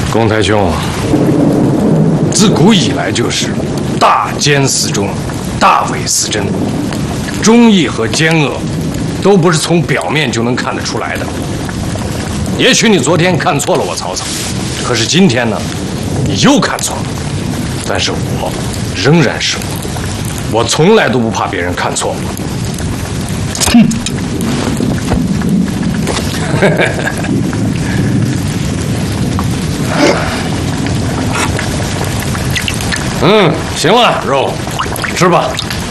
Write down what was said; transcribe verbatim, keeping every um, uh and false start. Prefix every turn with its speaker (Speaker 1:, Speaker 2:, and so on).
Speaker 1: 公台兄，自古以来就是大奸似忠，大伪似真，忠义和奸恶都不是从表面就能看得出来的。也许你昨天看错了我曹操，可是今天呢，你又看错了。但是我仍然是我，我从来都不怕别人看错我。哼。嗯，行了，肉，吃吧。